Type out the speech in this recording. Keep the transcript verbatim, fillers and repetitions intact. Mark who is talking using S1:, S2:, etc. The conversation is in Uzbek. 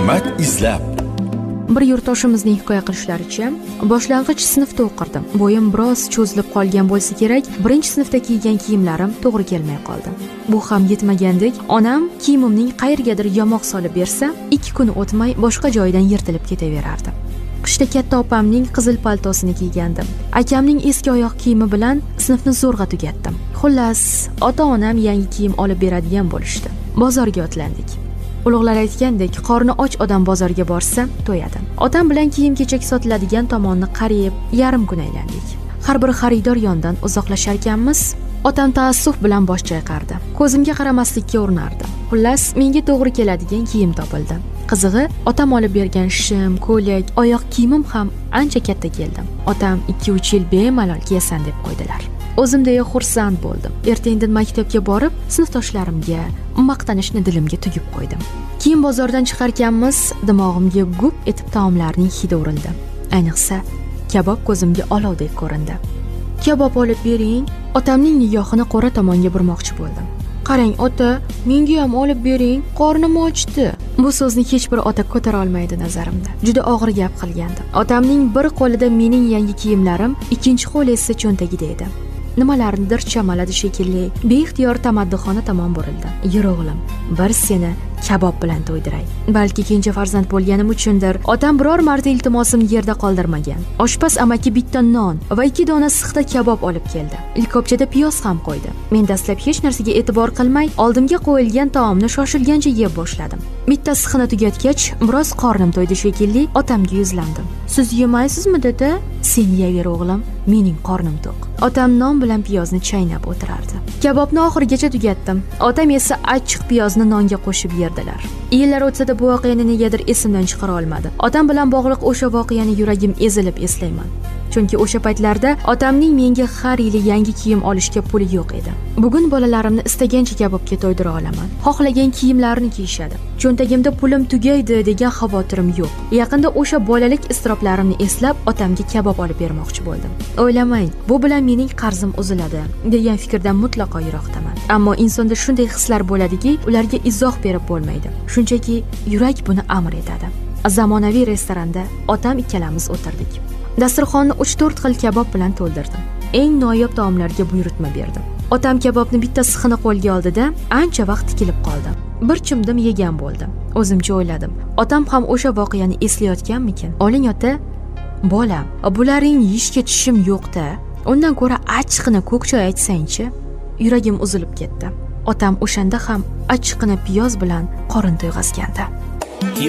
S1: Hikmat izlab.
S2: Bir yurtdoshimizning hikoya qilishlaricha, boshlang'ich sinfda o'qirdim. Bo'yim biroz cho'zilib qolgan bo'lsa kerak, birinchi sinfda kiygan kiyimlarim to'g'ri kelmay qoldi. Bu ham yetmagandek, onam kiyimimning qayergadir yamoq solib bersa, ikki kun o'tmay boshqa joydan yirtilib ketaverardi. Qishda katta opamning qizil paltosini kiygandim. Akamning eski oyoq kiyimi bilan sinfni zo'rg'a tugatdim. Xullas, ota-onam yangi kiyim olib beradigan bo'lishdi. Bozorga otlandik. Ulug'lar aytgandek, qorni och odam bozorga borsa, to'yadi. Otam bilan kiyim-kechak sotiladigan tomonni qariyib, yarim kun aylandik. Har bir xaridor yondan uzoqlasharkanmiz, otam taassuf bilan bosh chayqardi. Ko'zimga qaramaslikka urinardi. Xullas, menga to'g'ri keladigan kiyim topildi. Qizig'i, otam olib bergan shim, ko'ylak, oyoq kiyimim ham ancha katta keldi. Otam ikki uch yil bemalol kiyasan deb qo'ydilar. O'zimda xursand bo'ldim. Ertaga maktabga borib, sinfdoshlarimga maqtanishni dilimga tugib qo'ydim. Keyin bozordan chiqarkanmiz, dimog'imga gup etib taomlarning hidi urildi. Ayniqsa, kabob ko'zimga olovdek ko'rindi. Kabob olib bering, otamning nigohini qo'ra tomonga burmoqchi bo'ldim. Qarang, ota, menga ham olib bering, qornim ochdi. Bu so'zni hech bir ota ko'tara olmaydi nazarimda. Juda og'ir gap qilgandim. Otamning bir qo'lida mening yangi kiyimlarim, ikkinchi qo'li esa cho'ntagida edi. Nimalarnidir chamaladi shekilli, beixtiyor tamaddixona tomon burildi. Yur o'g'lim, bir seni kabob bilan to'ydiray. Balki kenja farzand bo'lganim uchundir, otam biror marta iltimosimni yerda qoldirmagan. Oshpaz amaki bitta non va ikki dona sixda kabob olib keldi. Likopchada piyoz ham qo'ydi. Men dastlab hech narsaga e'tibor qilmay, oldimga qo'yilgan taomni shoshilgancha yeb boshladim. Bitta sixni tugatgach, biroz qornim to'ydi shekilli, otamga yuzlandim. Siz yemaysizmi, dada? Sen yeyaver o'g'lim, mening qornim to'q. Otam non bilan piyozni chaynab o'tirardi. Kabobni oxirigacha tugatdim. Otam esa achchiq piyozni nonga qo'shib yerdilar. Yillar o'tsa-da bu voqeani negadir esimdan chiqara olmadim. Otam bilan bog'liq o'sha voqeani yuragim ezilib eslayman. Chunki o'sha paytlarda otamning menga har yili yangi kiyim olishga puli yo'q edi. Bugun bolalarimni istagancha kabobga to'ydira olaman. Xohlagan kiyimlarini kiyishadi. Cho'ntagimda pulim tugaydi degan xavotirim yo'q. Yaqinda o'sha bolalik iztiroblarimni eslab otamga kabob olib bermoqchi bo'ldim. O'ylamang, bu bilan mening qarzim uziladi degan fikrdan mutlaqo yiroqdaman. Ammo insonda shunday hislar bo'ladiki, ularga izoh berib bo'lmaydi. Shunchaki yurak buni amr etadi. Zamonaviy restoranda otam ikkalamiz o'tirdik. Dasturxonni uch to'rt xil kabob bilan to'ldirdim. Eng noyob taomlarga buyurtma berdim. Otam kabobni bitta sixini qo'lga oldida ancha vaqt tikilib qoldi. Bir chimdim yegan bo'ldim. O'zimcha o'yladim. Otam ham o'sha voqeani eslayotganmikin? Oling ota, bolam, bularning yeyishga tishim yo'q-da. Undan ko'ra achchiqni ko'k choy aytsang-chi. Yuragim uzilib ketdi. Otam o'shanda ham achchiqni piyoz bilan qorin to'yg'azgandi.